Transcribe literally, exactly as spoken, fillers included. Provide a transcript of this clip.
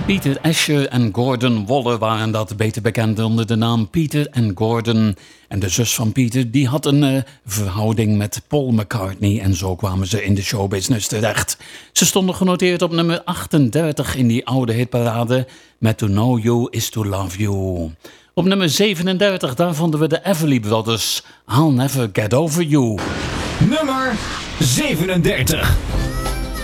Peter Asher en Gordon Waller waren dat, beter bekend onder de naam Peter en Gordon. En de zus van Peter die had een uh, verhouding met Paul McCartney en zo kwamen ze in de showbusiness terecht. Ze stonden genoteerd op nummer achtendertig in die oude hitparade met To Know You Is To Love You. Op nummer zevenendertig daar vonden we de Everly Brothers, I'll Never Get Over You. Nummer zevenendertig.